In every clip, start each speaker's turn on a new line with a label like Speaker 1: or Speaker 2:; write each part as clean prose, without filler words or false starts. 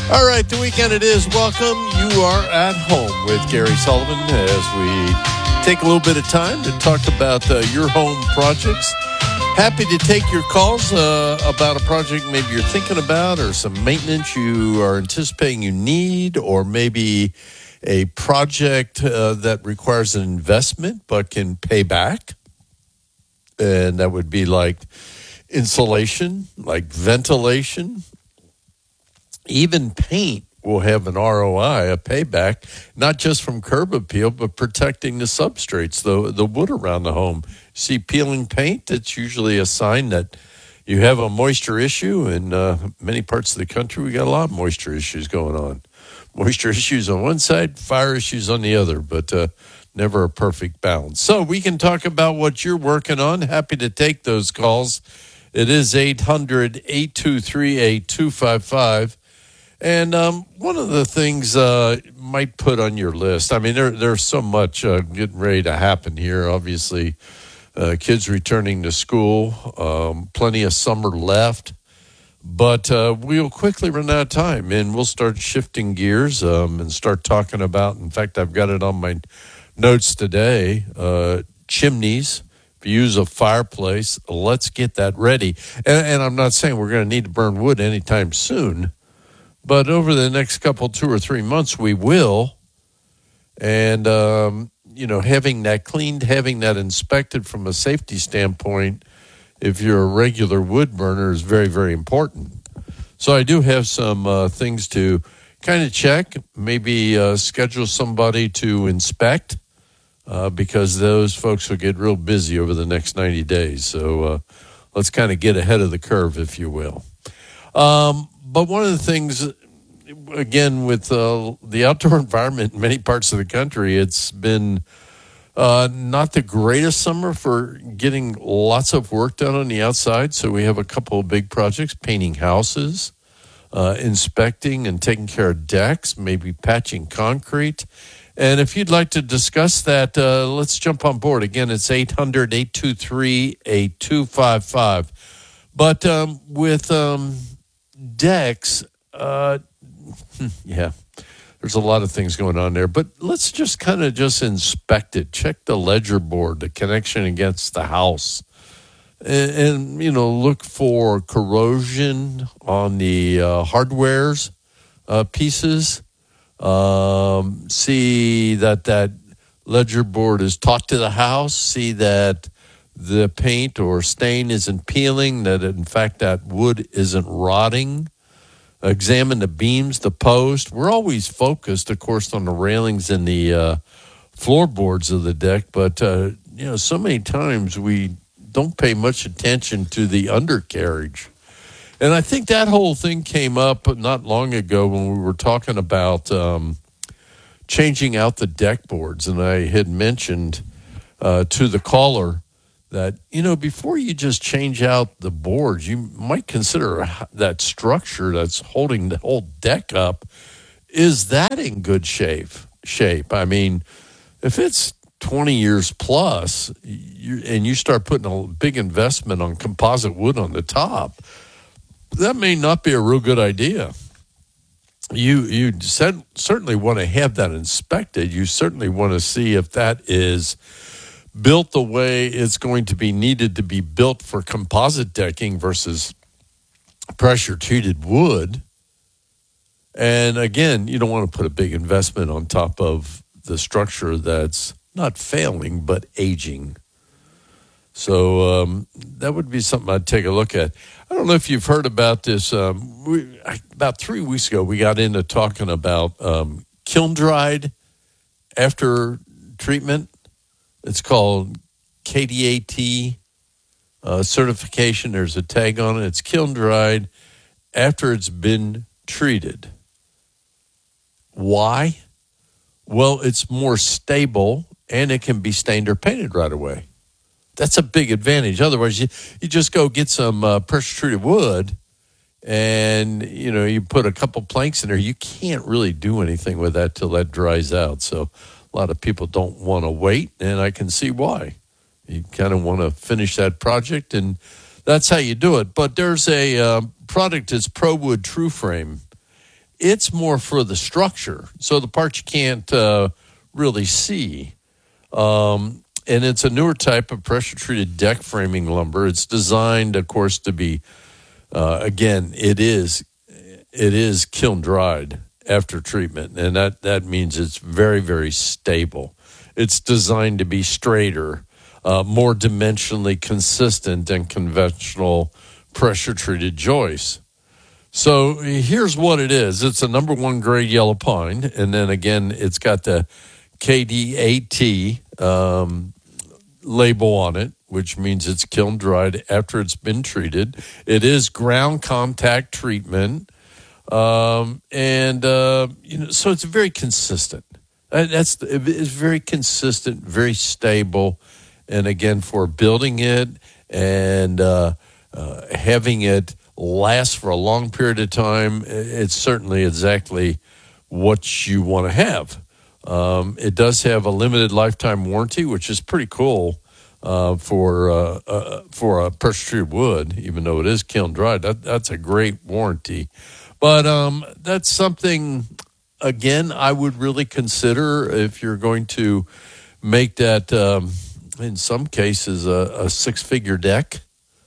Speaker 1: All right, the weekend it is. Welcome. You are at home with Gary Sullivan as we take a little bit of time to talk about your home projects. Happy to take your calls about a project maybe you're thinking about or some maintenance you are anticipating you need, or maybe a project that requires an investment but can pay back. And that would be like insulation, like ventilation. Even paint will have an ROI, a payback, not just from curb appeal, but protecting the substrates, the wood around the home. See peeling paint, it's usually a sign that you have a moisture issue. In many parts of the country, we got a lot of moisture issues going on. Moisture issues on one side, fire issues on the other, but never a perfect balance. So we can talk about what you're working on. Happy to take those calls. It is 800-823-8255. And one of the things might put on your list, I mean, there's so much getting ready to happen here. Obviously, kids returning to school, plenty of summer left. But we'll quickly run out of time, and we'll start shifting gears and start talking about, in fact, I've got it on my notes today, chimneys. If you use a fireplace, let's get that ready. And I'm not saying we're going to need to burn wood anytime soon. But over the next couple, 2 or 3 months, we will. And, having that cleaned, having that inspected from a safety standpoint, if you're a regular wood burner, is very, very important. So I do have some things to kind of check, maybe schedule somebody to inspect, because those folks will get real busy over the next 90 days. So let's kind of get ahead of the curve, if you will. But one of the things, again, with the outdoor environment in many parts of the country, it's been not the greatest summer for getting lots of work done on the outside. So we have a couple of big projects, painting houses, inspecting and taking care of decks, maybe patching concrete. And if you'd like to discuss that, let's jump on board. Again, it's 800-823-8255. But with decks, there's a lot of things going on there, but let's just kind of just inspect it. Check the ledger board, the connection against the house, and look for corrosion on the hardwares pieces. See that ledger board is taut to the house. See that the paint or stain isn't peeling, that in fact that wood isn't rotting. Examine the beams, the post. We're always focused, of course, on the railings and the floorboards of the deck, but so many times we don't pay much attention to the undercarriage. And I think that whole thing came up not long ago when we were talking about changing out the deck boards, and I had mentioned to the caller that, before you just change out the boards, you might consider that structure that's holding the whole deck up. Is that in good shape? I mean, if it's 20 years plus and you start putting a big investment on composite wood on the top, that may not be a real good idea. You certainly want to have that inspected. You certainly want to see if that is built the way it's going to be needed to be built for composite decking versus pressure-treated wood. And again, you don't want to put a big investment on top of the structure that's not failing but aging. So that would be something I'd take a look at. I don't know if you've heard about this. About 3 weeks ago, we got into talking about kiln-dried after treatment. It's called KDAT certification. There's a tag on it. It's kiln-dried after it's been treated. Why? Well, it's more stable, and it can be stained or painted right away. That's a big advantage. Otherwise, you just go get some pressure-treated wood, and, you put a couple planks in there. You can't really do anything with that till that dries out. So a lot of people don't want to wait, and I can see why. You kind of want to finish that project, and that's how you do it. But there's a product, it's ProWood TrueFrame, it's more for the structure. So the parts you can't really see. And it's a newer type of pressure-treated deck framing lumber. It's designed, of course, to be, again, it is kiln-dried after treatment, and that means it's very, very stable. It's designed to be straighter, more dimensionally consistent than conventional pressure-treated joists. So here's what it is. It's a number 1 grade yellow pine, and then again, it's got the KD8T label on it, which means it's kiln-dried after it's been treated. It is ground contact treatment. So it's very consistent. It's very consistent, very stable, and again, for building it and having it last for a long period of time, it's certainly exactly what you want to have. It does have a limited lifetime warranty, which is pretty cool for a pressure-treated wood, even though it is kiln-dried. That's a great warranty. But that's something, again, I would really consider if you're going to make that, in some cases, a 6-figure deck.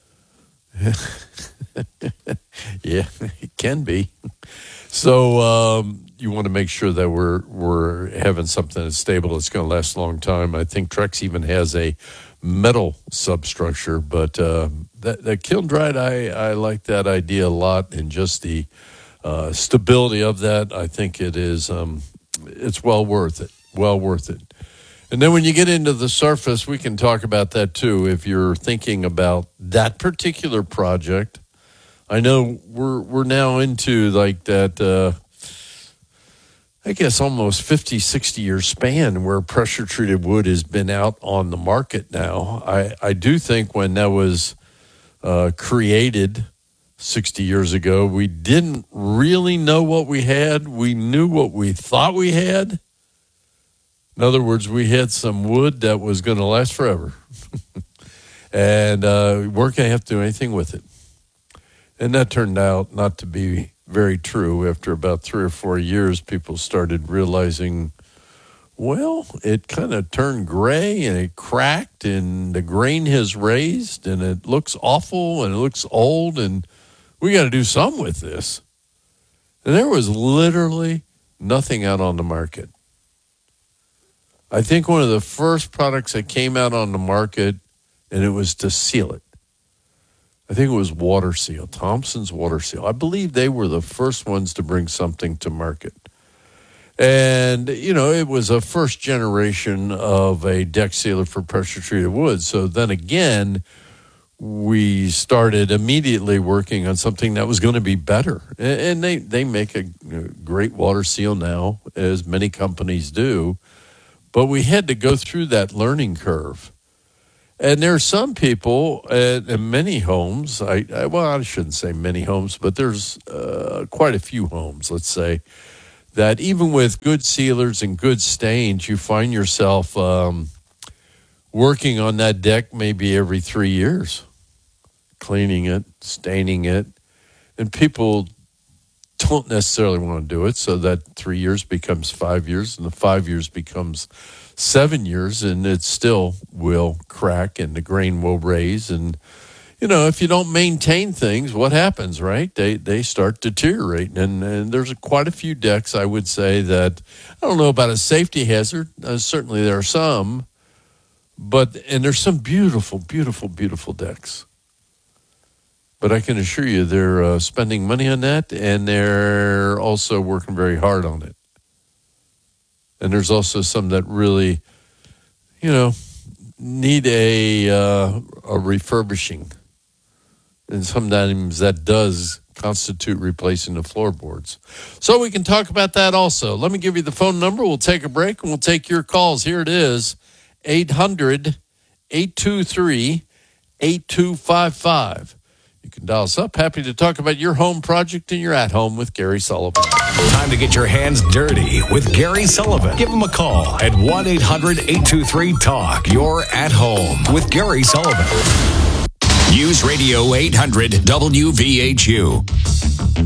Speaker 1: Yeah, it can be. So you want to make sure that we're having something that's stable, that's going to last a long time. I think Trex even has a metal substructure, but that kiln-dried, I like that idea a lot, and just the stability of that, I think it is, it's well worth it. And then when you get into the surface, we can talk about that too. If you're thinking about that particular project, I know we're now into like that, I guess almost 50, 60-year span where pressure-treated wood has been out on the market now. I do think when that was created 60 years ago, we didn't really know what we had. We knew what we thought we had. In other words, we had some wood that was going to last forever. And we weren't going to have to do anything with it. And that turned out not to be very true. After about 3 or 4 years, people started realizing, well, it kind of turned gray and it cracked and the grain has raised and it looks awful and it looks old and we got to do something with this. And there was literally nothing out on the market. I think one of the first products that came out on the market, and it was to seal it. I think it was Water Seal, Thompson's Water Seal. I believe they were the first ones to bring something to market. And, it was a first generation of a deck sealer for pressure-treated wood. So then again, we started immediately working on something that was going to be better. And they make a great water seal now, as many companies do. But we had to go through that learning curve. And there are some people in many homes, I shouldn't say many homes, but there's quite a few homes, let's say, that even with good sealers and good stains, you find yourself working on that deck maybe every 3 years, cleaning it, staining it. And people don't necessarily want to do it, so that 3 years becomes 5 years, and the 5 years becomes 7 years, and it still will crack, and the grain will raise. And, if you don't maintain things, what happens, right? They start deteriorating, and there's quite a few decks, I would say, that, I don't know about a safety hazard. Certainly there are some, and there's some beautiful, beautiful, beautiful decks. But I can assure you they're spending money on that, and they're also working very hard on it. And there's also some that really, need a refurbishing. And sometimes that does constitute replacing the floorboards. So we can talk about that also. Let me give you the phone number. We'll take a break, and we'll take your calls. Here it is, 800-823-8255. You can dial us up. Happy to talk about your home project and your at-home with Gary Sullivan.
Speaker 2: Time to get your hands dirty with Gary Sullivan. Give him a call at 1-800-823-TALK. You're at home with Gary Sullivan. News Radio 800 WVHU.